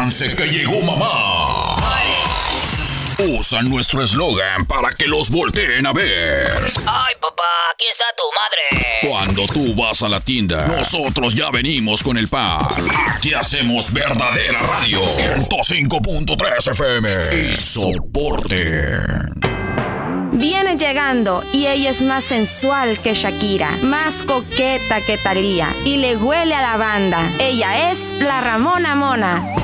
Prepárense que llegó mamá. Usan nuestro eslogan para que los volteen a ver. Ay, papá, aquí está tu madre. Cuando tú vas a la tienda, nosotros ya venimos con el pan. Aquí hacemos verdadera radio. 105.3 FM. Y soporte. Viene llegando y ella es más sensual que Shakira, más coqueta que Thalía y le huele a lavanda. Ella es la Ramona Mona.